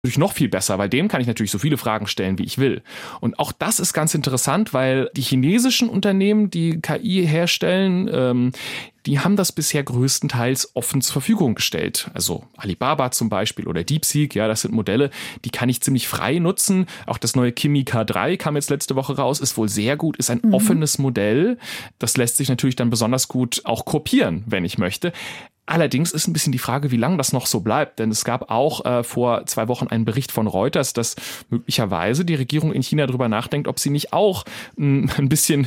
natürlich noch viel besser, weil dem kann ich natürlich so viele Fragen stellen, wie ich will. Und auch das ist ganz interessant, weil die chinesischen Unternehmen, die KI herstellen, die haben das bisher größtenteils offen zur Verfügung gestellt. Also Alibaba zum Beispiel oder DeepSeek, ja, das sind Modelle, die kann ich ziemlich frei nutzen. Auch das neue Kimi K3 kam jetzt letzte Woche raus, ist wohl sehr gut, ist ein offenes Modell. Das lässt sich natürlich dann besonders gut auch kopieren, wenn ich möchte. Allerdings ist ein bisschen die Frage, wie lange das noch so bleibt. Denn es gab auch vor 2 Wochen einen Bericht von Reuters, dass möglicherweise die Regierung in China darüber nachdenkt, ob sie nicht auch ein bisschen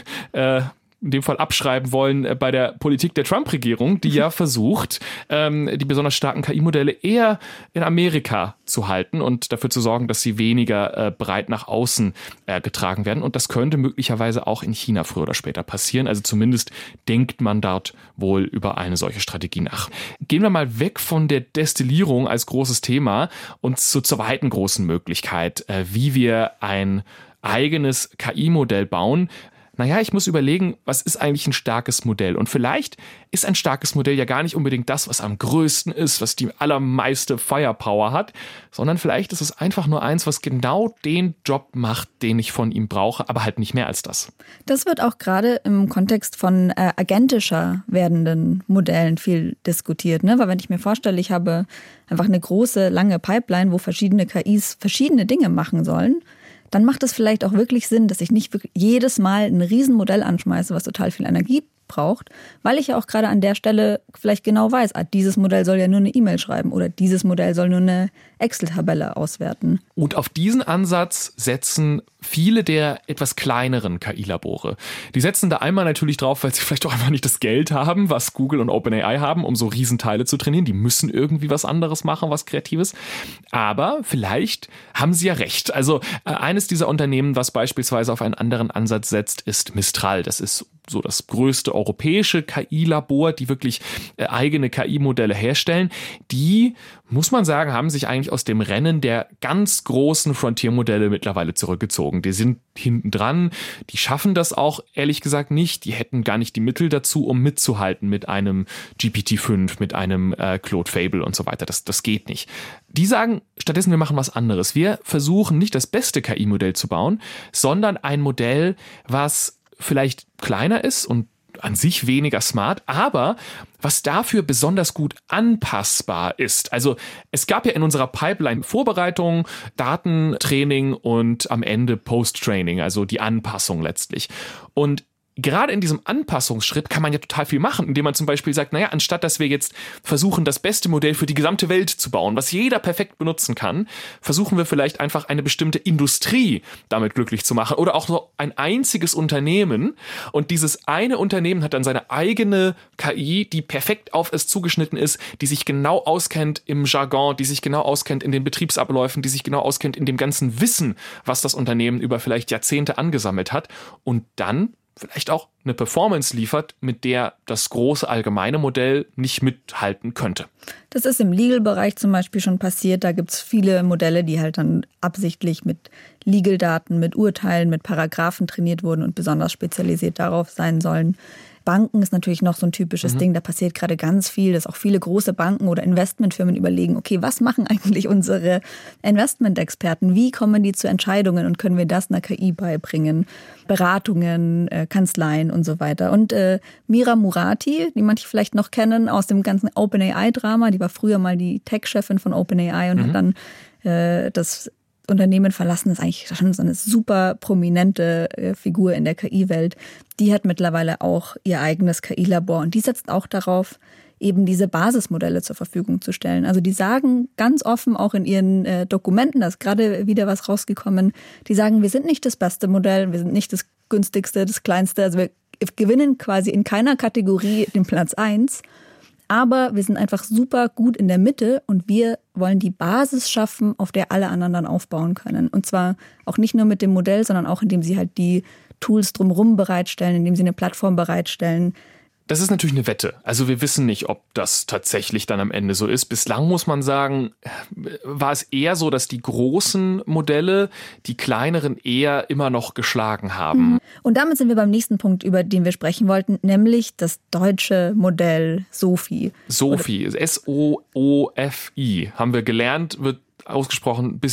in dem Fall abschreiben wollen bei der Politik der Trump-Regierung, die ja versucht, die besonders starken KI-Modelle eher in Amerika zu halten und dafür zu sorgen, dass sie weniger breit nach außen getragen werden. Und das könnte möglicherweise auch in China früher oder später passieren. Also zumindest denkt man dort wohl über eine solche Strategie nach. Gehen wir mal weg von der Destillierung als großes Thema und zur zweiten großen Möglichkeit, wie wir ein eigenes KI-Modell bauen. Naja, ich muss überlegen, was ist eigentlich ein starkes Modell? Und vielleicht ist ein starkes Modell ja gar nicht unbedingt das, was am größten ist, was die allermeiste Firepower hat, sondern vielleicht ist es einfach nur eins, was genau den Job macht, den ich von ihm brauche, aber halt nicht mehr als das. Das wird auch gerade im Kontext von agentischer werdenden Modellen viel diskutiert, ne? Weil wenn ich mir vorstelle, ich habe einfach eine große, lange Pipeline, wo verschiedene KIs verschiedene Dinge machen sollen, dann macht es vielleicht auch wirklich Sinn, dass ich nicht wirklich jedes Mal ein Riesenmodell anschmeiße, was total viel Energie braucht, weil ich ja auch gerade an der Stelle vielleicht genau weiß, dieses Modell soll ja nur eine E-Mail schreiben oder dieses Modell soll nur eine Excel-Tabelle auswerten. Und auf diesen Ansatz setzen viele der etwas kleineren KI-Labore. Die setzen da einmal natürlich drauf, weil sie vielleicht auch einfach nicht das Geld haben, was Google und OpenAI haben, um so Riesenteile zu trainieren. Die müssen irgendwie was anderes machen, was Kreatives. Aber vielleicht haben sie ja recht. Also eines dieser Unternehmen, was beispielsweise auf einen anderen Ansatz setzt, ist Mistral. Das ist so das größte europäische KI-Labor, die wirklich eigene KI-Modelle herstellen. Die, muss man sagen, haben sich eigentlich aus dem Rennen der ganz großen Frontier-Modelle mittlerweile zurückgezogen. Die sind hinten dran, die schaffen das auch ehrlich gesagt nicht. Die hätten gar nicht die Mittel dazu, um mitzuhalten mit einem GPT-5, mit einem Claude Fable und so weiter. Das geht nicht. Die sagen stattdessen, wir machen was anderes. Wir versuchen nicht das beste KI-Modell zu bauen, sondern ein Modell, was vielleicht kleiner ist und an sich weniger smart, aber was dafür besonders gut anpassbar ist. Also es gab ja in unserer Pipeline Vorbereitung, Datentraining und am Ende Post-Training, also die Anpassung letztlich. Und gerade in diesem Anpassungsschritt kann man ja total viel machen, indem man zum Beispiel sagt, naja, anstatt dass wir jetzt versuchen, das beste Modell für die gesamte Welt zu bauen, was jeder perfekt benutzen kann, versuchen wir vielleicht einfach eine bestimmte Industrie damit glücklich zu machen oder auch so ein einziges Unternehmen. Und dieses eine Unternehmen hat dann seine eigene KI, die perfekt auf es zugeschnitten ist, die sich genau auskennt im Jargon, die sich genau auskennt in den Betriebsabläufen, die sich genau auskennt in dem ganzen Wissen, was das Unternehmen über vielleicht Jahrzehnte angesammelt hat. Und dann vielleicht auch eine Performance liefert, mit der das große allgemeine Modell nicht mithalten könnte. Das ist im Legal-Bereich zum Beispiel schon passiert. Da gibt es viele Modelle, die halt dann absichtlich mit Legal-Daten, mit Urteilen, mit Paragraphen trainiert wurden und besonders spezialisiert darauf sein sollen. Banken ist natürlich noch so ein typisches Ding, da passiert gerade ganz viel, dass auch viele große Banken oder Investmentfirmen überlegen, okay, was machen eigentlich unsere Investmentexperten? Wie kommen die zu Entscheidungen und können wir das einer KI beibringen? Beratungen, Kanzleien und so weiter. Und Mira Murati, die manche vielleicht noch kennen aus dem ganzen OpenAI-Drama, die war früher mal die Tech-Chefin von OpenAI und hat dann das Unternehmen verlassen, ist eigentlich schon so eine super prominente Figur in der KI-Welt. Die hat mittlerweile auch ihr eigenes KI-Labor und die setzt auch darauf, eben diese Basismodelle zur Verfügung zu stellen. Also die sagen ganz offen auch in ihren Dokumenten, da ist gerade wieder was rausgekommen, die sagen, wir sind nicht das beste Modell, wir sind nicht das günstigste, das kleinste, also wir gewinnen quasi in keiner Kategorie den Platz 1, aber wir sind einfach super gut in der Mitte und wir wollen die Basis schaffen, auf der alle anderen dann aufbauen können. Und zwar auch nicht nur mit dem Modell, sondern auch indem sie halt die Tools drumherum bereitstellen, indem sie eine Plattform bereitstellen. Das ist natürlich eine Wette. Also wir wissen nicht, ob das tatsächlich dann am Ende so ist. Bislang muss man sagen, war es eher so, dass die großen Modelle die kleineren eher immer noch geschlagen haben. Und damit sind wir beim nächsten Punkt, über den wir sprechen wollten, nämlich das deutsche Modell SOFI. SOFI, S-O-O-F-I, haben wir gelernt, wird ausgesprochen